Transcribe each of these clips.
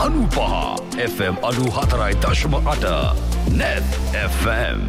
95 FM 94.8 Net FM.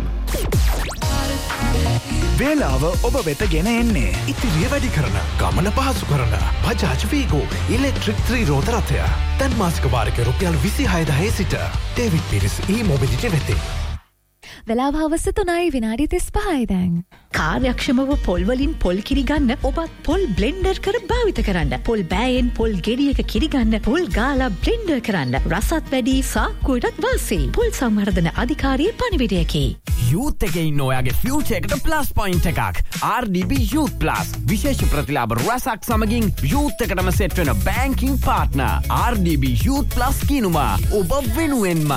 වේලාව ඔබ වෙත ගෙන එන්නේ ඉතිරිය වැඩි කරන ගමන පහසු කරන බජාජ් වීගෝ ඉලෙක්ට්‍රික් 3 රෝද රථය දැන් මාසික වාරික රුපියල් 26000 සිට ඩේවිඩ් පීරිස් e-mobility වෙතේ. වෙලාව හවස 3යි විනාඩි 35යි දැන්. කාර්යක්ෂමව පොල් වලින් පොල් කිරි ගන්න ඔබත් පොල් බ්ලෙන්ඩර් කර භාවිත කරන්න. පොල් බෑයෙන් පොල් ගෙඩියක කිරි ගන්න පොල් ගාලා බ්ලෙන්ඩර් කරන්න. රසත් වැඩි සාක්කුවටත් වාසි. පොල් සංවර්ධන අධිකාරියේ පණිවිඩයකි. යූත් එකේ ඉන්න ඔයාගේ ෆියුචර් එකට ප්ලස් පොයින්ට් එකක්. RDB Youth Plus විශේෂ ප්‍රතිලාභ රසක් සමගින් යූත් එකටම සෙට් වෙන banking partner RDB Youth Plus කිනුමා ඔබ වෙනුවෙන්ම.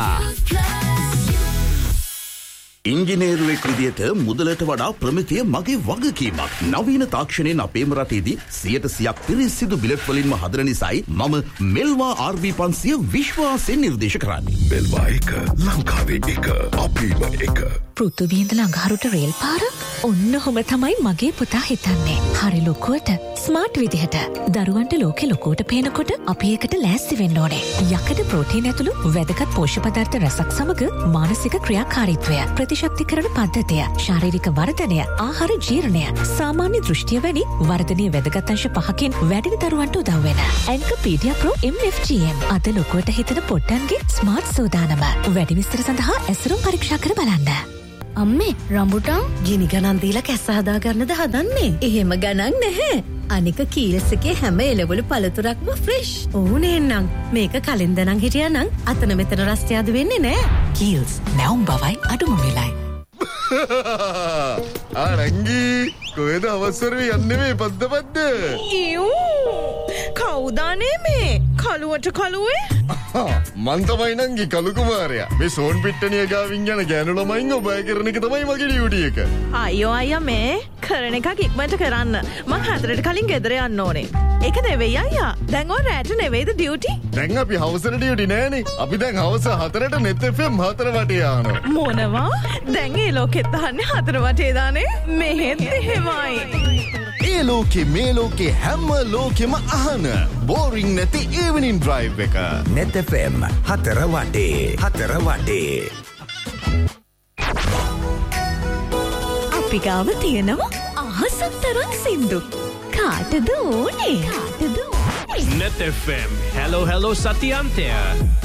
ඉංජිනේරුවෙක් විදියට මුදලට වඩා ප්‍රමිතිය මගේ වගකීමක්. නවීන තාක්ෂණයෙන් අපේම රටේදී 100% පිරිසිදු බිලට් වලින්ම හදන නිසායි මම මෙල්වා RV 500 විශ්වාසයෙන් නිර්දේශ කරන්නේ. මෙල්වා එක ලංකාවේ එක අපේම එක. පෘථුවියේ ඉඳලා අඟහරුට රේල් පාර ඔන්න ඔහම තමයි මගේ පුතා හිතන්නේ. හරි ලොකුවට ස්මාර්ට් විදිහට දරුවන්ට ලෝකෙ ලොකුවට පේනකොට අපි ඒකට ලෑස්ති වෙන්න ඕනේ. යකඩ ප්‍රෝටීන් ඇතුළු වැදගත් පෝෂ්‍ය පදාර්ථ රසක් සමග මානසික ක්‍රියාකාරීත්වය ප්‍රතිශක්තිකරණ පද්ධතිය ශාරීරික වර්ධනය ආහාර ජීර්ණය සාමාන්‍ය දෘෂ්ටිය වැනි වර්ධනීය වැදගත් අංශ 5කින් වැඩි දරුවන්ට උදව් වෙන එන්කපීඩියා ප්‍රෝ MFGM අද ලොකුවට හිතන පොට්ටන්ගේ ස්මාර්ට් සෝදානම. වැඩි විස්තර සඳහා ඇසුරුම් පරීක්ෂා කර බලන්න. අම්මේ රම්බුටන් ගිනි ගණන් දීලා කැස්ස හදා ගන්නද හදන්නේ? එහෙම ගණන් නැහැ. අනික කීල්ස් එකේ හැම එළවලු පළතුරක්ම ෆ්‍රෙෂ්. ඕනේ නං මේක කලින්ද නං හිටියානම් අතන මෙතන රස්තියාදු වෙන්නේ නැහැ. කීල්ස් නැවුම් බවයි අඩුම වෙලයි. ආරංගි කොහෙද අවසරේ යන්නේ මේ පද්ද? කවුදානේ මේ කලුවට කලුවේ? මන් තමයි නංගි කලු කුමාරයා. මේ සෝන් පිට්ටනිය ගාවින් යන ගෑනු ළමයින් ඔබ කරන එක තමයි මගේ ඩියුටි එක. අයියෝ අයියා මේ කරන එකක් ඉක්මනට කරන්න. මං 4ට කලින් ගෙදර යන්න ඕනේ. ඒක නෙවෙයි අයියා. දැන් ඔය රැට නෙවෙයිද ඩියුටි? දැන් අපි හවසට ඩියුටි නෑනේ. අපි දැන් හවස 4ට net FM 4 වටේ යනවා. මොනවා? දැන් ඒ ලෝකෙත් අහන්නේ 4 වටේ දානේ. මෙහෙත් එහෙමයි. ඒ ලෝකේ මේ ලෝකේ හැම ලෝකෙම අහන බෝරිං නැති evening drive එක. net FM 4 වටේ. අපි ගාව තියෙනවා අහසතරක් සින්දු. කාටද ඕනේ? Net FM. Hello Satyantya.